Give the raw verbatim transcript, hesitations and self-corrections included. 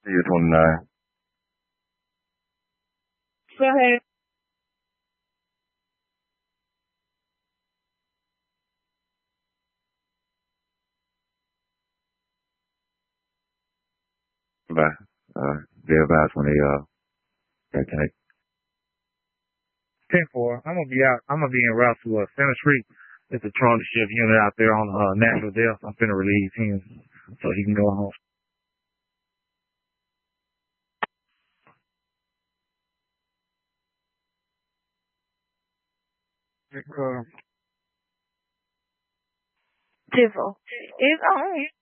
You're twenty-nine. Go ahead. Bye. Uh, be advised when they, uh, they connect. ten four. I'm gonna be out. I'm gonna be en route to uh, Center Street. It's a Toronto shift unit out there on uh, Natural Death. I'm finna relieve him so he can go home. Uh, Tiffle. It's on.